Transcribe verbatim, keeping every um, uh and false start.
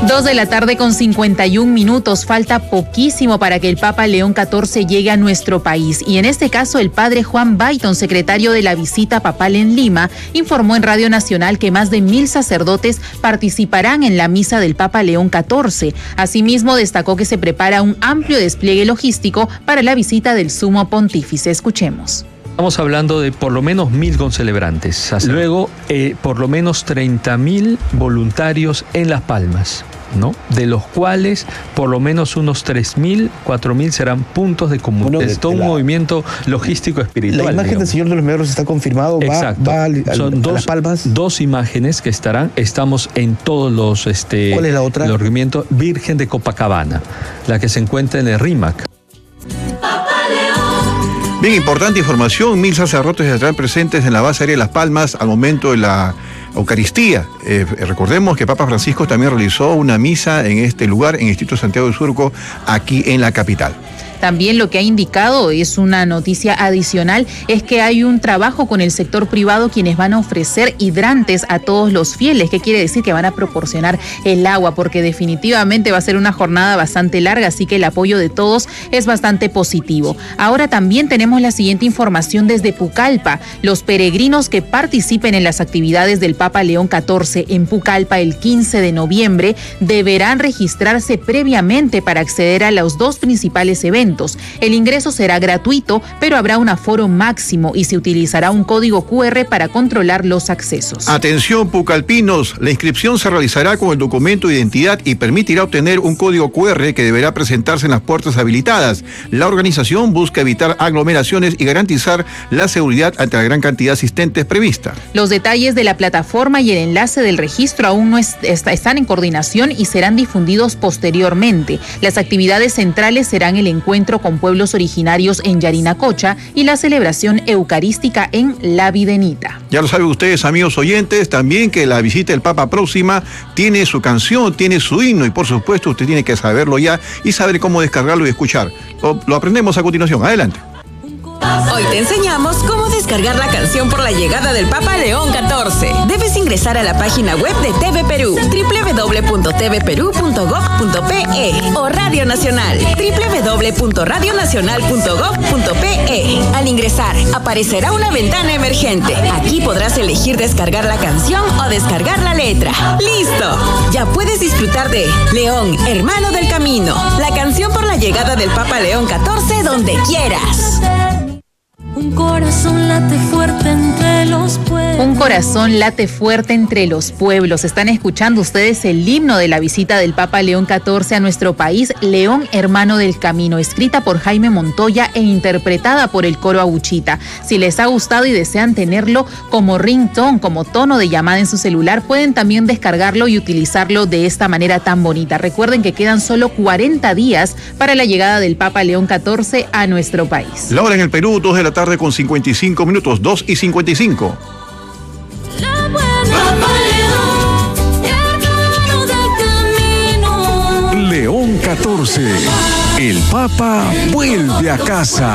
Dos de la tarde con cincuenta y un minutos. Falta poquísimo para que el Papa León catorce llegue a nuestro país. Y en este caso, el padre Juan Bayton, secretario de la visita papal en Lima, informó en Radio Nacional que más de mil sacerdotes participarán en la misa del Papa León catorce. Asimismo, destacó que se prepara un amplio despliegue logístico para la visita del Sumo Pontífice. Escuchemos. Estamos hablando de por lo menos mil concelebrantes. Luego, eh, por lo menos treinta mil voluntarios en Las Palmas, ¿no? De los cuales por lo menos unos tres mil, cuatro mil serán puntos de comunión. Bueno, es todo un la, movimiento logístico espiritual. La imagen digamos. del Señor de los Milagros está confirmado. Exacto. Va, va al, al, Son dos, a Las Palmas. Dos imágenes que estarán. Estamos en todos los. Este, ¿Cuál es la otra? Los regimientos Virgen de Copacabana, la que se encuentra en el RIMAC. Bien, importante información, mil sacerdotes estarán presentes en la base aérea de Las Palmas al momento de la Eucaristía. Eh, recordemos que Papa Francisco también realizó una misa en este lugar, en el Distrito de Santiago de Surco, aquí en la capital. También lo que ha indicado, es una noticia adicional, es que hay un trabajo con el sector privado quienes van a ofrecer hidrantes a todos los fieles. ¿Qué quiere decir? Que van a proporcionar el agua, porque definitivamente va a ser una jornada bastante larga, así que el apoyo de todos es bastante positivo. Ahora también tenemos la siguiente información desde Pucallpa. Los peregrinos que participen en las actividades del Papa León catorce en Pucallpa el quince de noviembre deberán registrarse previamente para acceder a los dos principales eventos. El ingreso será gratuito, pero habrá un aforo máximo y se utilizará un código cu erre para controlar los accesos. Atención, pucallpinos, la inscripción se realizará con el documento de identidad y permitirá obtener un código cu erre que deberá presentarse en las puertas habilitadas. La organización busca evitar aglomeraciones y garantizar la seguridad ante la gran cantidad de asistentes prevista. Los detalles de la plataforma y el enlace del registro aún no es, está, están en coordinación y serán difundidos posteriormente. Las actividades centrales serán el encuentro con pueblos originarios en Yarinacocha y la celebración eucarística en La Videnita. Ya lo saben ustedes, amigos oyentes, también que la visita del Papa próxima tiene su canción, tiene su himno y por supuesto usted tiene que saberlo ya y saber cómo descargarlo y escuchar. Lo, lo aprendemos a continuación. Adelante. Hoy te enseñamos cómo descargar la canción por la llegada del Papa León catorce. Debes ingresar a la página web de T V Perú, doble u doble u doble u punto t v perú punto gob punto pe o Radio Nacional, doble u doble u doble u punto radio nacional punto gob punto pe. Al ingresar, aparecerá una ventana emergente. Aquí podrás elegir descargar la canción o descargar la letra. ¡Listo! Ya puedes disfrutar de León, Hermano del Camino, la canción por la llegada del Papa León catorce donde quieras. Un corazón late fuerte entre los pueblos. Un corazón late fuerte entre los pueblos. Están escuchando ustedes el himno de la visita del Papa León catorce a nuestro país, León, Hermano del Camino, escrita por Jaime Montoya e interpretada por el coro Aguchita. Si les ha gustado y desean tenerlo como ringtone, como tono de llamada en su celular, pueden también descargarlo y utilizarlo de esta manera tan bonita. Recuerden que quedan solo cuarenta días para la llegada del Papa León catorce a nuestro país. La hora en el Perú, dos de la tarde con cincuenta y cinco minutos, dos y cincuenta y cinco. León catorce. El Papa vuelve a casa.